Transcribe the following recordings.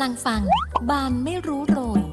ำลังฟังบานไม่รู้โรย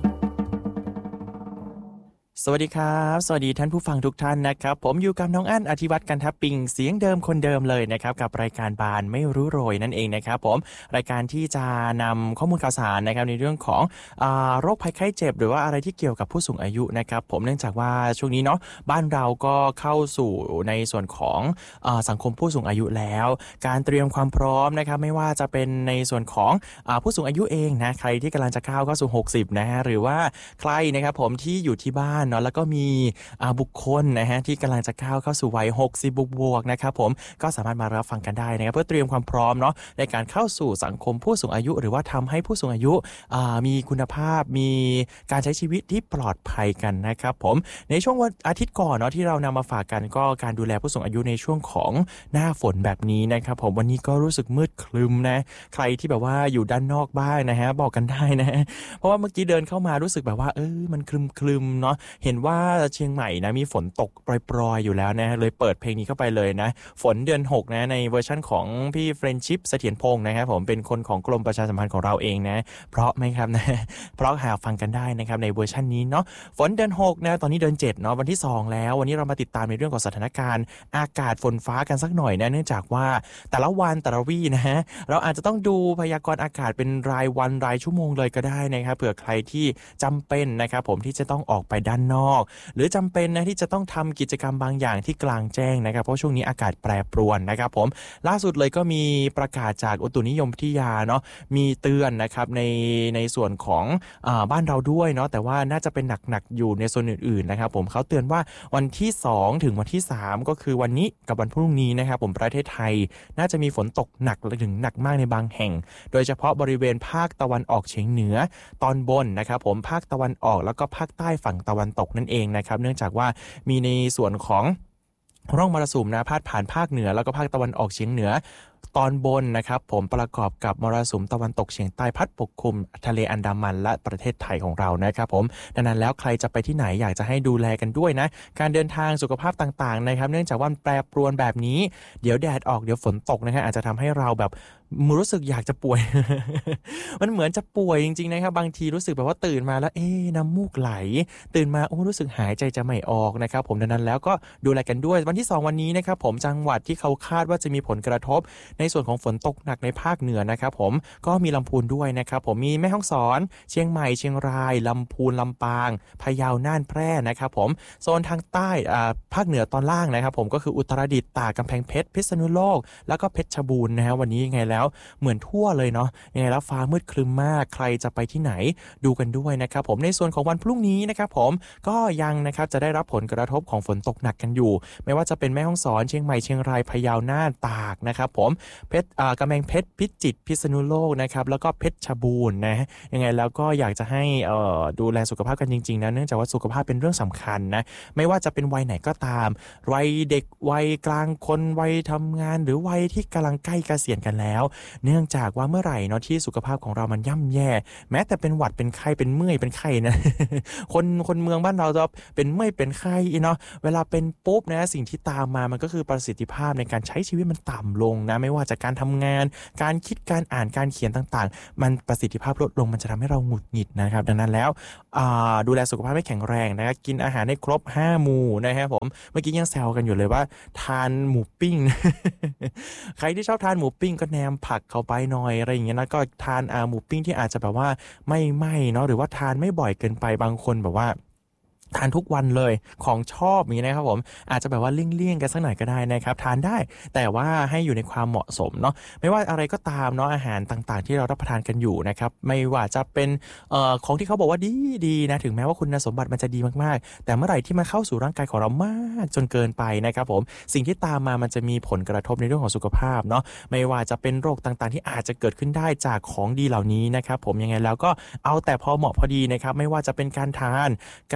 สวัสดีครับสวัสดีท่านผู้ฟังทุกท่านนะครับผมอยู่กับน้องอั้นอธิวัฒน์กันทับปิงเสียงเดิมคนเดิมเลยนะครับกับรายการบานไม่รู้โรยนั่นเองนะครับผมรายการที่จะนำข้อมูลข่าวสารนะครับในเรื่องของโรคภัยไข้เจ็บหรือว่าอะไรที่เกี่ยวกับผู้สูงอายุนะครับผมเนื่องจากว่าช่วงนี้เนาะบ้านเราก็เข้าสู่ในส่วนของสังคมผู้สูงอายุแล้วการเตรียมความพร้อมนะครับไม่ว่าจะเป็นในส่วนของผู้สูงอายุเองนะใครที่กำลังจะเข้าสู่60นะฮะหรือว่าใครนะครับผมที่อยู่ที่บ้านเนาะแล้วก็มีบุคคลนะฮะที่กำลังจะเข้าสู่วัย60บวกๆนะครับผมก็สามารถมารับฟังกันได้นะครับเพื่อเตรียมความพร้อมเนาะในการเข้าสู่สังคมผู้สูงอายุหรือว่าทำให้ผู้สูงอายุมีคุณภาพมีการใช้ชีวิตที่ปลอดภัยกันนะครับผมในช่วงวันอาทิตย์ก่อนเนาะที่เรานำมาฝากกันก็การดูแลผู้สูงอายุในช่วงของหน้าฝนแบบนี้นะครับผมวันนี้ก็รู้สึกมืดครึ้มนะใครที่แบบว่าอยู่ด้านนอกบ้านนะฮะบอกกันได้นะเพราะว่าเมื่อกี้เดินเข้ามารู้สึกแบบว่ามันครึมๆเนาะเห็นว่าเชียงใหม่นะมีฝนตกปรอยๆอยู่แล้วนะเลยเปิดเพลงนี้เข้าไปเลยนะฝนเดือน6นะในเวอร์ชั่นของพี่เฟรนชิพเสถียรพงษ์นะครับผมเป็นคนของกรมประชาสัมพันธ์ของเราเองนะเพราะไหมครับนะเพราะหาฟังกันได้นะครับในเวอร์ชันนี้เนาะฝนเดือน6นะตอนนี้เดือน7เนาะวันที่2แล้ววันนี้เรามาติดตามในเรื่องของสถานการณ์อากาศฝนฟ้ากันสักหน่อยนะเนื่องจากว่าแต่ละวันแต่ละวี่นะฮะเราอาจจะต้องดูพยากรณ์อากาศเป็นรายวันรายชั่วโมงเลยก็ได้นะครับเผื่อใครที่จำเป็นนะครับผมที่จะต้องออกไปด้านนอกหรือจำเป็นนะที่จะต้องทำกิจกรรมบางอย่างที่กลางแจ้งนะครับเพราะช่วงนี้อากาศแปรปรวนนะครับผมล่าสุดเลยก็มีประกาศจากอุตุนิยมวิทยาเนาะมีเตือนนะครับในส่วนของบ้านเราด้วยเนาะแต่ว่าน่าจะเป็นหนักๆอยู่ในโซนอื่นๆนะครับผมเขาเตือนว่าวันที่2ถึงวันที่3ก็คือวันนี้กับวันพรุ่งนี้นะครับผมประเทศไทยน่าจะมีฝนตกหนักถึงหนักมากในบางแห่งโดยเฉพาะบริเวณภาคตะวันออกเฉียงเหนือตอนบนนะครับผมภาคตะวันออกแล้วก็ภาคใต้ฝั่งตะวันตกนั่นเองนะครับเนื่องจากว่ามีในส่วนของร่องมรสุมนะพาดผ่านภาคเหนือแล้วก็ภาคตะวันออกเฉียงเหนือตอนบนนะครับผมประกอบกับมรสุมตะวันตกเฉียงใต้พัดปกคลุมทะเลอันดามันและประเทศไทยของเรานะครับผมดังนั้นแล้วใครจะไปที่ไหนอยากจะให้ดูแลกันด้วยนะการเดินทางสุขภาพต่างๆนะครับเนื่องจากว่าแปรปรวนแบบนี้เดี๋ยวแดดออกเดี๋ยวฝนตกนะฮะอาจจะทำให้เราแบบรู้สึกอยากจะป่วย มันเหมือนจะป่วยจริงๆนะครับบางทีรู้สึกแบบว่าตื่นมาแล้วน้ำมูกไหลตื่นมารู้สึกหายใจจะไม่ออกนะครับผมดังนั้นแล้วก็ดูแลกันด้วยวันที่2วันนี้นะครับผมจังหวัดที่เขาคาดว่าจะมีผลกระทบในส่วนของฝนตกหนักในภาคเหนือนะครับผมก็มีลำพูนด้วยนะครับผมมีแม่ฮ่องสอนเชียงใหม่เชียงรายลำพูนลำปางพะเยาน่านแพร่นะครับผมโซนทางใต้ภาคเหนือตอนล่างนะครับผมก็คืออุตรดิตถ์ตากกำแพงเพชรพิษณุโลกแล้วก็เพชรบูรณ์นะฮะวันนี้ยังไงแล้วเหมือนทั่วเลยเนาะยังไงแล้วฟ้ามืดครึ้มมากใครจะไปที่ไหนดูกันด้วยนะครับผมในส่วนของวันพรุ่งนี้นะครับผมก็ยังนะครับจะได้รับผลกระทบของฝนตกหนักกันอยู่ไม่ว่าจะเป็นแม่ฮ่องสอนเชียงใหม่เชียงรายพะเยาน่านตากนะครับผมเพชรกำแพงเพชรพิจิตรพิษณุโลกนะครับแล้วก็เพชรบูรณ์นะยังไงแล้วก็อยากจะให้ดูแลสุขภาพกันจริงๆนะเนื่องจากว่าสุขภาพเป็นเรื่องสำคัญนะไม่ว่าจะเป็นวัยไหนก็ตามวัยเด็กวัยกลางคนวัยทำงานหรือวัยที่กำลังใกล้เกษียณกันแล้วเนื่องจากว่าเมื่อไหร่เนาะที่สุขภาพของเรามันย่ำแย่แม้แต่เป็นหวัดเป็นไข้เป็นเมื่อยเป็นไข้นะ คนเมืองบ้านเราจะเป็นเมื่อยเป็นไข้เนาะเวลาเป็นปุ๊บนะสิ่งที่ตามมามันก็คือประสิทธิภาพในการใช้ชีวิตมันต่ำลงนะไม่ว่าจากการทำงานการคิดการอ่านการเขียนต่างๆมันประสิทธิภาพลดลงมันจะทำให้เราหงุดหงิดนะครับดังนั้นแล้วดูแลสุขภาพให้แข็งแรงนะครับกินอาหารให้ครบ5หมู่นะครับผมเมื่อกี้ยังแซวกันอยู่เลยว่าทานหมูปิ้ง ใครที่ชอบทานหมูปิ้งก็แนมผักเข้าไปหน่อยอะไรอย่างเงี้ยนะก็ทานหมูปิ้งที่อาจจะแบบว่าไม่ไหม้เนาะหรือว่าทานไม่บ่อยเกินไปบางคนแบบว่าทานทุกวันเลยของชอบอย่างนี้นะครับผมอาจจะแบบว่าเลี่ยงกันสักหน่อยก็ได้นะครับทานได้แต่ว่าให้อยู่ในความเหมาะสมเนาะไม่ว่าอะไรก็ตามเนาะอาหารต่างๆที่เรารับประทานกันอยู่นะครับไม่ว่าจะเป็นของที่เขาบอกว่าดีนะถึงแม้ว่าคุณสมบัติมันจะดีมากๆแต่เมื่อไหร่ที่มันเข้าสู่ร่างกายของเรามากจนเกินไปนะครับผมสิ่งที่ตามมามันจะมีผลกระทบในเรื่องของสุขภาพเนาะไม่ว่าจะเป็นโรคต่างๆที่อาจจะเกิดขึ้นได้จากของดีเหล่านี้นะครับผมยังไงแล้วก็เอาแต่พอเหมาะพอดีนะครับไม่ว่าจะเป็นการทานการออก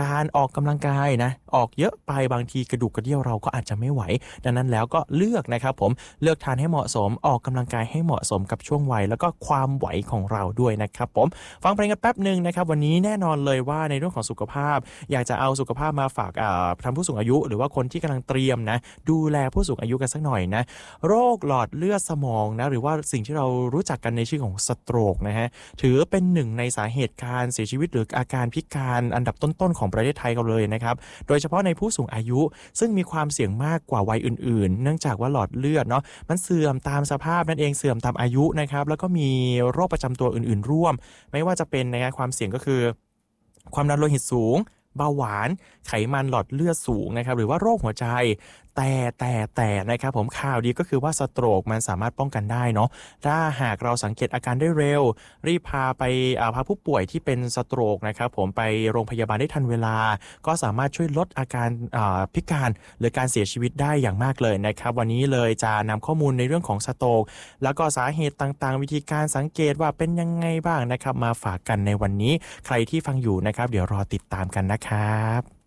อกกำลังกายนะออกเยอะไปบางทีกระดูกกระเดี่ยวเราก็อาจจะไม่ไหวดังนั้นแล้วก็เลือกนะครับผมเลือกทานให้เหมาะสมออกกำลังกายให้เหมาะสมกับช่วงวัยแล้วก็ความไหวของเราด้วยนะครับผมฟังเพลงกันแป๊บนึงนะครับวันนี้แน่นอนเลยว่าในเรื่องของสุขภาพอยากจะเอาสุขภาพมาฝากท่านผู้สูงอายุหรือว่าคนที่กำลังเตรียมนะดูแลผู้สูงอายุกันสักหน่อยนะโรคหลอดเลือดสมองนะหรือว่าสิ่งที่เรารู้จักกันในชื่อของสโตรกนะฮะถือเป็นหนึ่งในสาเหตุการเสียชีวิตหรืออาการพิการอันดับต้นๆของประเทศไทยกันเลยนะครับโดยเฉพาะในผู้สูงอายุซึ่งมีความเสี่ยงมากกว่าวัยอื่นๆเนื่องจากว่าหลอดเลือดเนาะมันเสื่อมตามสภาพนั่นเองเสื่อมตามอายุนะครับแล้วก็มีโรคประจำตัวอื่นๆร่วมไม่ว่าจะเป็นนะครับความเสี่ยงก็คือความดันโลหิตสูงเบาหวานไขมันหลอดเลือดสูงนะครับหรือว่าโรคหัวใจแต่นะครับผมข่าวดีก็คือว่าสโตรกมันสามารถป้องกันได้เนาะถ้าหากเราสังเกตอาการได้เร็วรีบพาไปพาผู้ป่วยที่เป็นสโตรกนะครับผมไปโรงพยาบาลได้ทันเวลาก็สามารถช่วยลดอาการพิการหรือการเสียชีวิตได้อย่างมากเลยนะครับวันนี้เลยจะนำข้อมูลในเรื่องของสโตรกแล้วก็สาเหตุต่างๆวิธีการสังเกตว่าเป็นยังไงบ้างนะครับมาฝากกันในวันนี้ใครที่ฟังอยู่นะครับเดี๋ยวรอติดตามกันนะครับ